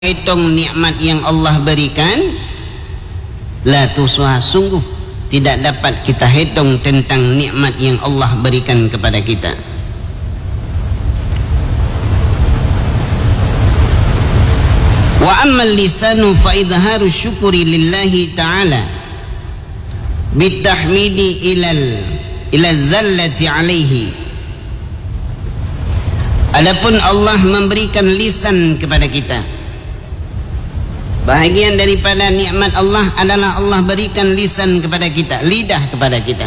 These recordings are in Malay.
hitung nikmat yang Allah berikan, la tusah, sungguh tidak dapat kita hitung tentang nikmat yang Allah berikan kepada kita. Wa ammal lisanu fa idharu syukuri lillahi ta'ala bitahmidi ila zallati alaihi. Adapun Allah memberikan lisan kepada kita, bahagian daripada nikmat Allah adalah Allah berikan lisan kepada kita, lidah kepada kita.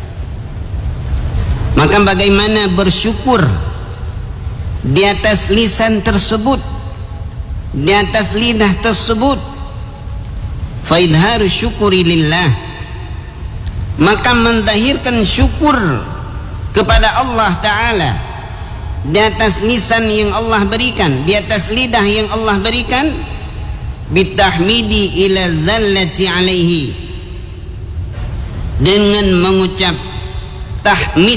Maka bagaimana bersyukur di atas lisan tersebut, di atas lidah tersebut? Fa idharu syukuri lillah, maka mendahirkan syukur kepada Allah Ta'ala di atas lisan yang Allah berikan, di atas lidah yang Allah berikan, bitahmidi ila zallati alaihi, dengan mengucap tahmid,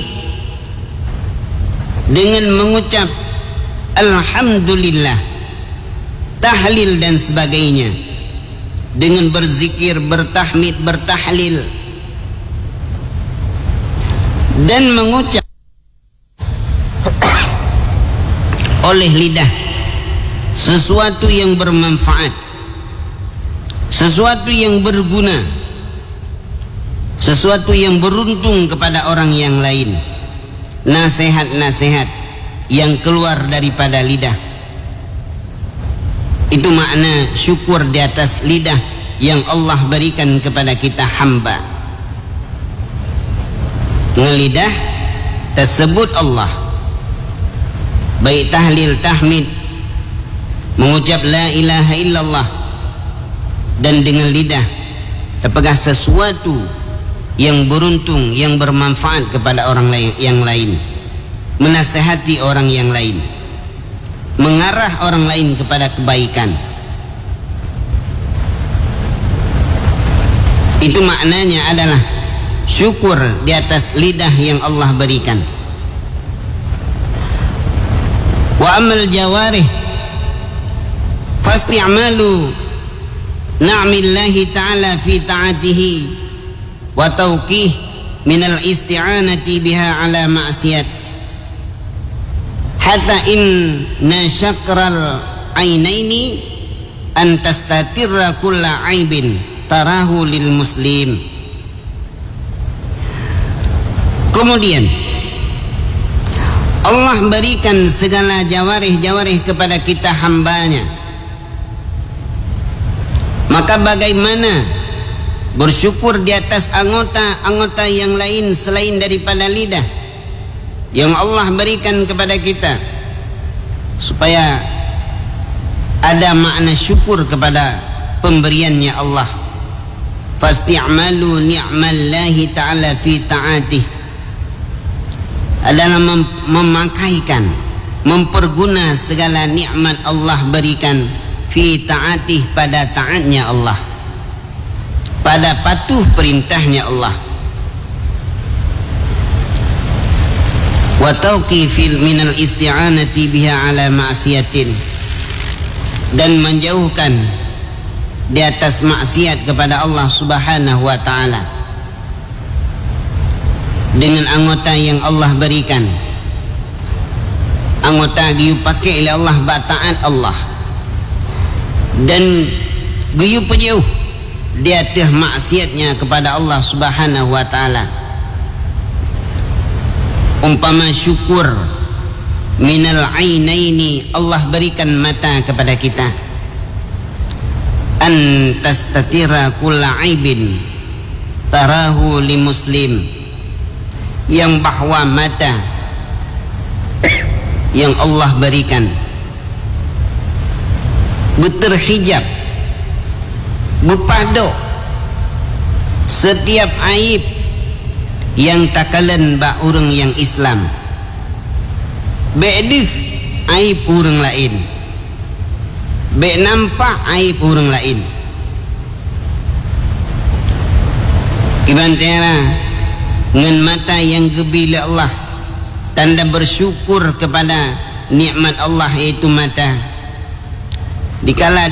dengan mengucap alhamdulillah, tahlil dan sebagainya, dengan berzikir, bertahmid, bertahlil, dan mengucap oleh lidah sesuatu yang bermanfaat, sesuatu yang berguna, sesuatu yang beruntung kepada orang yang lain, nasihat-nasihat yang keluar daripada lidah. Itu makna syukur di atas lidah yang Allah berikan kepada kita hamba. Dengan lidah tersebut Allah, baik tahlil, tahmid, mengucap la ilaha illallah, dan dengan lidah terpegang sesuatu yang beruntung, yang bermanfaat kepada orang lain, yang lain, menasihati orang yang lain, mengarah orang lain kepada kebaikan. Itu maknanya adalah syukur di atas lidah yang Allah berikan. Wa amal jawarih fasti'malu na'millahi ta'ala fi ta'atihi wa tawqih minal isti'anati biha ala ma'siyat hatta inna syakral ainaini an tastatirra kulla aibin tarahu lil muslim. Kemudian Allah berikan segala jawarih-jawarih kepada kita hambanya. Maka bagaimana bersyukur di atas anggota-anggota yang lain selain daripada lidah yang Allah berikan kepada kita, supaya ada makna syukur kepada pemberiannya Allah. Fasti'malu ni'mallahi ta'ala fi ta'atih, adalah memakaikan, memperguna segala nikmat Allah berikan fi ta'atih, pada taatnya Allah, pada patuh perintahnya Allah. Wa tawqifil minal isti'anati biha ala ma'siyatin, dan menjauhkan di atas maksiat kepada Allah Subhanahu wa ta'ala dengan anggota yang Allah berikan. Anggota giyu pakai oleh Allah, bataat Allah, dan giyu penjauh di atas maksiatnya kepada Allah Subhanahu wa ta'ala. Umpama syukur minal ainaini, Allah berikan mata kepada kita, an tastatira kulla aibin tarahu li muslim, yang bahwa mata yang Allah berikan berterhijab, berpaduk setiap aib yang takalan ba orang yang Islam, be'dih aib orang lain, be nampak aib orang lain. Kibantera dengan mata yang gebila Allah, tanda bersyukur kepada nikmat Allah, yaitu mata. dikala